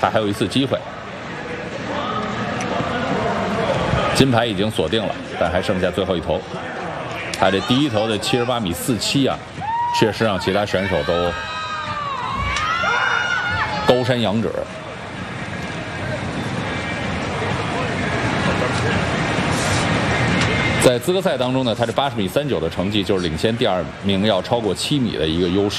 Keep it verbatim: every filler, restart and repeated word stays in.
他还有一次机会。金牌已经锁定了，但还剩下最后一头。他这第一头的七十八米四七啊，确实让其他选手都高山仰止。在资格赛当中呢，他这八十米三九的成绩就是领先第二名要超过七米的一个优势。